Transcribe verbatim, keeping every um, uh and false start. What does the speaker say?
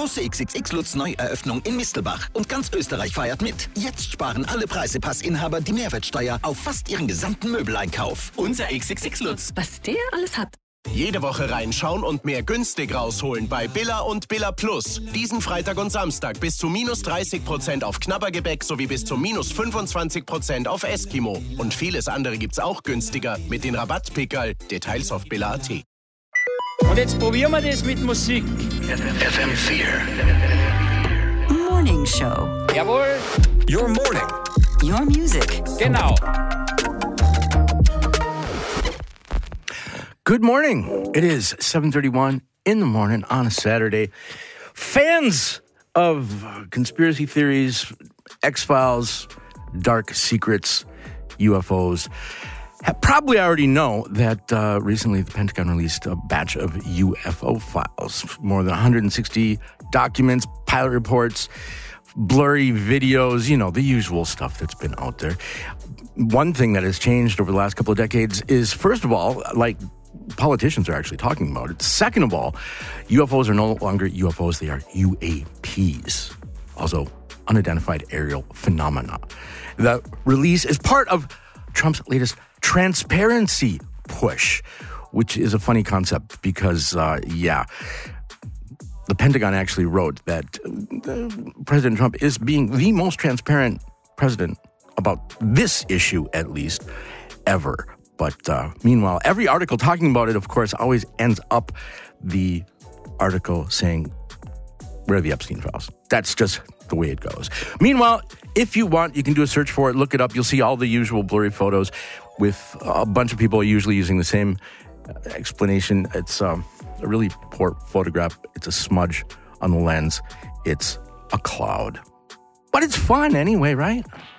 Große X X X-Lutz-Neueröffnung in Mistelbach. Und ganz Österreich feiert mit. Jetzt sparen alle Preisepassinhaber die Mehrwertsteuer auf fast ihren gesamten Möbeleinkauf. Unser X X X-Lutz. Was der alles hat. Jede Woche reinschauen und mehr günstig rausholen bei Billa und Billa Plus. Diesen Freitag und Samstag bis zu minus dreißig Prozent auf Knabbergebäck sowie bis zu minus fünfundzwanzig Prozent auf Eskimo. Und vieles andere gibt's auch günstiger mit den Rabattpickerl. Details auf billa punkt at. Und jetzt probieren wir das mit Musik. F M vier. Morning Show. Jawohl. Your morning. Your music. Genau. Good morning. It is seven thirty-one in the morning on a Saturday. Fans of conspiracy theories, X-Files, dark secrets, U F Os have probably already know that uh, recently the Pentagon released a batch of U F O files. More than one hundred sixty documents, pilot reports, blurry videos, you know, the usual stuff that's been out there. One thing that has changed over the last couple of decades is, first of all, like, politicians are actually talking about it. Second of all, U F Os are no longer U F Os, they are U A Ps, also unidentified aerial phenomena. The release is part of Trump's latest transparency push, which is a funny concept because, uh, yeah, the Pentagon actually wrote that uh, President Trump is being the most transparent president about this issue, at least, ever. But uh, meanwhile, every article talking about it, of course, always ends up the article saying, where are the Epstein files? That's just the way it goes. Meanwhile, if you want, you can do a search for it, look it up. You'll see all the usual blurry photos with a bunch of people usually using the same explanation. It's um, a really poor photograph. It's a smudge on the lens. It's a cloud. But it's fun anyway, right?